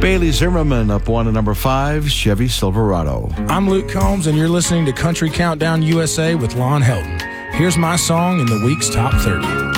Bailey Zimmerman up 1 at number 5, Chevy Silverado. I'm Luke Combs, and you're listening to Country Countdown USA with Lon Helton. Here's my song in the week's top 30.